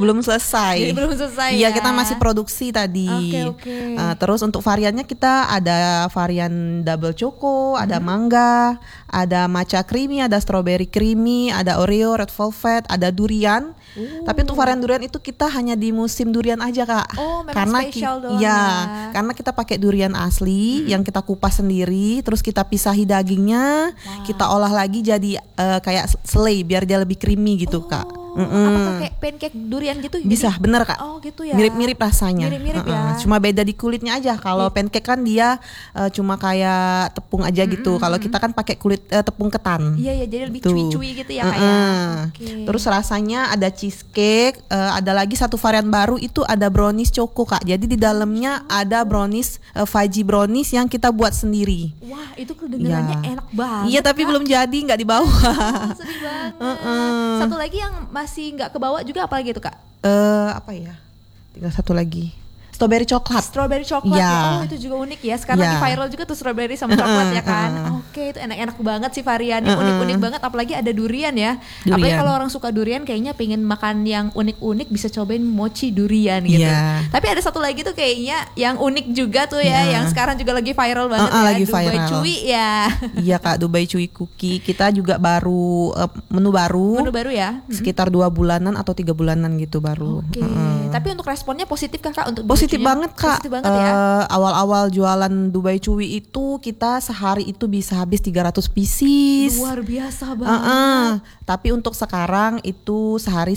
belum selesai. Jadi belum selesai Iya, ya. kita masih produksi tadi. Oke. Terus untuk variannya kita ada varian double choco, ada mangga, ada matcha creamy, ada strawberry creamy, ada Oreo, red velvet, ada durian. Tapi untuk varian durian itu kita hanya di musim durian aja, Kak. Oh, memang karena spesial doang iya, ya. karena kita pakai durian asli yang kita kupas sendiri, terus kita pisahi dagingnya, kita olah lagi jadi kayak selai biar dia lebih creamy gitu, Kak. Apakah kayak pancake durian gitu? Bisa, Jadi- bener, Kak. Oh gitu ya. Mirip-mirip rasanya. Mirip-mirip ya. Cuma beda di kulitnya aja. Kalau pancake kan dia cuma kayak tepung aja gitu. Kalau kita kan pakai kulit tepung ketan. Iya, jadi lebih Tuh. cuy-cuy gitu ya kayak. Oke. Terus rasanya ada cheesecake, ada lagi satu varian baru itu ada brownies choco, Kak. Jadi di dalamnya ada brownies fudgy brownies yang kita buat sendiri. Wah, itu kedengarannya Iya. enak banget. Iya, tapi Kak. belum jadi, nggak dibawa. Sedih banget. Satu lagi yang masih nggak kebawa juga apa lagi itu, Kak? Apa ya? Tinggal satu lagi. Strawberry coklat. Strawberry coklat Ya. ya. Oh, itu juga unik ya. Sekarang Ya. lagi viral juga tuh strawberry sama coklat ya kan. Oke, itu enak-enak banget sih variannya, unik-unik banget. Apalagi ada durian ya. Apalagi Durian. kalau orang suka durian, kayaknya pengen makan yang unik-unik bisa cobain mochi durian gitu. Iya. Tapi ada satu lagi tuh kayaknya yang unik juga tuh ya, yang sekarang juga lagi viral banget ya. Lagi Dubai viral. Cuy ya. Iya, Kak, Dubai Chewy Cookie. Kita juga baru menu baru. Menu baru ya. Sekitar 2 bulanan atau 3 bulanan gitu baru. Oke. Tapi untuk responnya positif Kak untuk Positif Dubai Cuy-nya? banget, Kak. Positif banget ya. Awal-awal jualan Dubai Chewy itu kita sehari itu bisa habis 300 pieces. Luar biasa banget. Tapi untuk sekarang itu sehari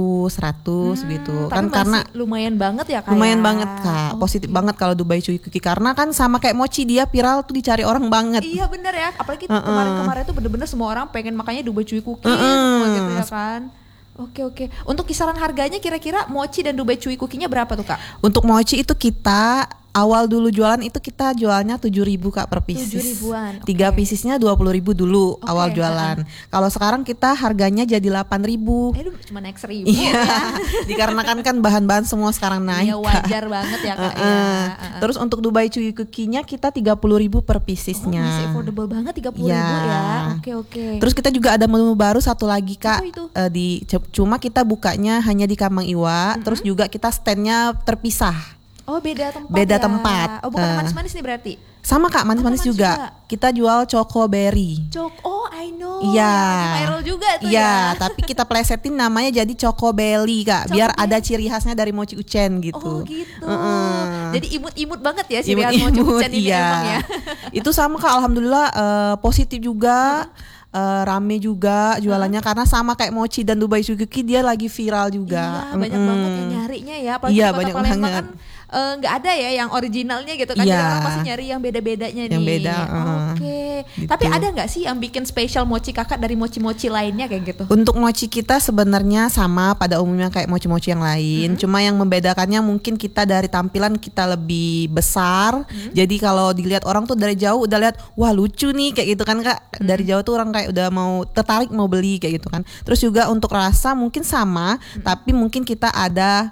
100 gitu. Tapi Kan masih karena lumayan banget ya Kak. lumayan ya? banget, Kak. Positif banget kalau Dubai Chewy Cookie karena kan sama kayak mochi, dia viral tuh dicari orang banget. Iya bener ya. Apalagi kemarin-kemarin tuh bener-bener semua orang pengen makanya Dubai Cuy Cookie semua gitu ya kan. Oke. Untuk kisaran harganya kira-kira mochi dan Dubai Cuy Cookie-nya berapa tuh Kak? Untuk mochi itu kita awal dulu jualan itu kita jualnya 7.000, Kak, per pieces. 7.000-an, 3 piecesnya 20.000 dulu awal jualan. Kalau sekarang kita harganya jadi 8.000. Itu cuma naik 1.000 Iya, ya. dikarenakan kan bahan-bahan semua sekarang naik. Iya wajar banget ya Kak ya. Terus untuk Dubai Chewy Cookie-nya kita 30.000 per piecesnya. Masih affordable banget 30.000 ya. Oke. Terus kita juga ada menu baru satu lagi, Kak. Apa itu? Cuma kita bukanya hanya di Kamang Iwa. Terus juga kita standnya terpisah. Oh beda tempat. Beda ya. tempat. Oh bukan manis-manis nih berarti. Sama, Kak, manis-manis manis juga. Kita jual choco berry. Oh I know. Iya. Yang viral juga tuh ya. Iya, tapi kita plesetin namanya jadi choco belly, Kak. Biar ada ciri khasnya dari mochi uchen gitu. Oh gitu. Jadi imut-imut banget ya si Rian Imut-imut, Mochi Uchen ini iya. emang ya. Itu sama, Kak, alhamdulillah positif juga. Rame juga jualannya karena sama kayak mochi dan Dubai Chewy Cookie dia lagi viral juga. Iya, banyak banget yang nyarinya ya. Apalagi Iya, di Kota banyak Palembang banget. kan nggak ada ya yang originalnya gitu kan. Iya. Jadi orang pasti nyari yang beda-bedanya Yang nih. beda, Oke. gitu. Tapi ada nggak sih yang bikin spesial mochi Kakak dari mochi-mochi lainnya kayak gitu? Untuk mochi kita sebenarnya sama pada umumnya kayak mochi-mochi yang lain. Cuma yang membedakannya mungkin kita dari tampilan kita lebih besar. Jadi kalau dilihat orang tuh dari jauh udah lihat, wah lucu nih kayak gitu kan, Kak. Dari jauh tuh orang kayak udah mau tertarik mau beli kayak gitu kan. Terus juga untuk rasa mungkin sama, tapi mungkin kita ada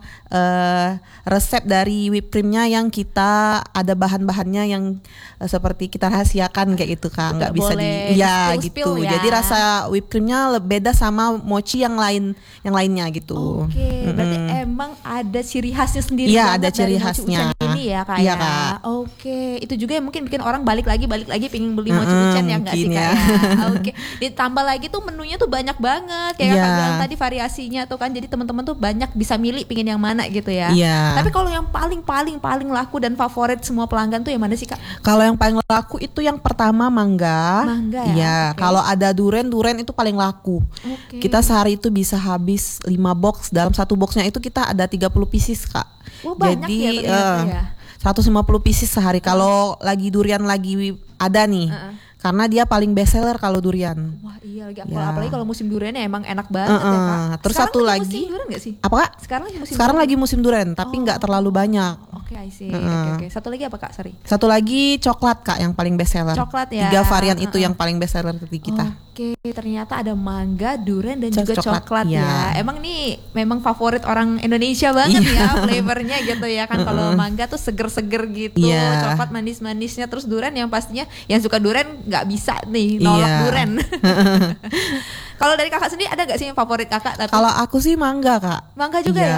resep dari whipped creamnya yang kita ada bahan-bahannya yang seperti kita rahasiakan kayak gitu, Kak. Nggak bisa boleh ya di-spill-spill gitu. ya. Jadi rasa whipped creamnya beda sama mochi yang lainnya gitu. Oke, berarti emang ada ciri khasnya sendiri Iya, banget ada ciri dari mochi khasnya. Uchen ini ya Kak Iya, ya. Kak. Oke, itu juga yang mungkin bikin orang balik lagi pengen beli mochi Uchen ya nggak sih mungkin Kak ya. ya. Oke, ditambah lagi tuh menunya tuh banyak banget kayak Iya. Kakak bilang tadi variasinya tuh kan. Jadi teman-teman tuh banyak bisa milih pingin yang mana gitu ya. Iya. Tapi kalau yang paling laku dan favorit semua pelanggan tuh yang mana sih Kak? Kalau yang paling laku itu yang pertama mangga. Mangga ya, Iya, oke. kalau ada duren itu paling laku. Oke. Kita sehari itu bisa habis 5 box. Dalam satu boxnya itu kita ada 30 pieces, Kak. Wah, banyak ya ternyata ya. 150 pieces sehari. Kalau lagi durian lagi ada nih. Karena dia paling best seller kalau durian. Wah iya lagi, Ya. apalagi kalau musim duriannya emang enak banget ya Kak. Terus Sekarang satu lagi lagi. musim durian nggak sih? Apa, Kak? Sekarang lagi musim Sekarang durian. lagi musim durian, tapi nggak terlalu banyak. Oke, I see. Oke. Satu lagi apa Kak? Sorry. Satu lagi coklat, Kak, yang paling best seller. Coklat ya. 3 varian itu yang paling best seller di kita. Oke, ternyata ada mangga, durian dan Terus juga coklat ya. ya. Emang nih memang favorit orang Indonesia banget ya flavornya gitu ya kan. Kalau mangga tuh seger-seger gitu, Iya. coklat manis-manisnya, terus durian yang pastinya yang suka durian nggak bisa nih nolak Iya. durian. Kalau dari Kakak sendiri ada nggak sih yang favorit Kakak? Tapi Kalau aku sih mangga, Kak. mangga juga Iya. ya.